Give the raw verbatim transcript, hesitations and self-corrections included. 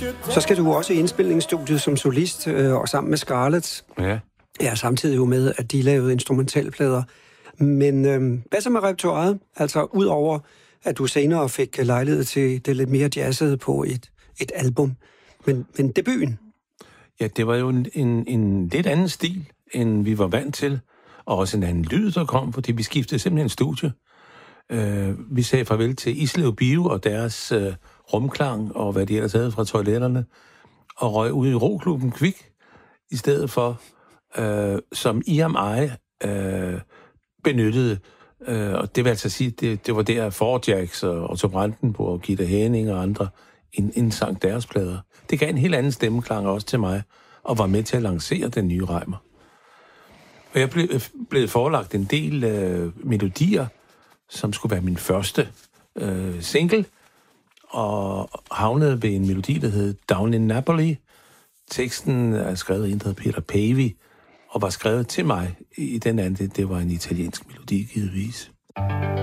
Så skal du også i indspilningsstudiet som solist, øh, og sammen med Scarlett. Ja. Ja, samtidig jo med, at de lavede instrumentalplader. Men øh, hvad så med repertoiret? Altså, ud over at du senere fik lejlighed til det lidt mere jazzede på et, et album. Men, men debuten? Ja, det var jo en, en, en lidt anden stil, end vi var vant til. Og også en anden lyd, der kom, fordi vi skiftede simpelthen studie. Uh, vi sagde farvel til Islev Bio og deres uh, rumklang, og hvad de ellers havde fra toiletterne, og røg ud i roklubben Kvik, i stedet for, uh, som I M I uh, benyttede. Uh, og det vil altså sige, det, det var der Forjacks og Otto Brandenburg og Gitte Hæning og andre indsang deres plader. Det gav en helt anden stemmeklang også til mig, og var med til at lancere den nye Reimer. Og jeg blev, blev forelagt en del øh, melodier, som skulle være min første øh, single, og havnede ved en melodi, der hed Down in Napoli. Teksten er skrevet af en, der hedder Peter Pavi, og var skrevet til mig i den anden. Det var en italiensk melodi, givetvis.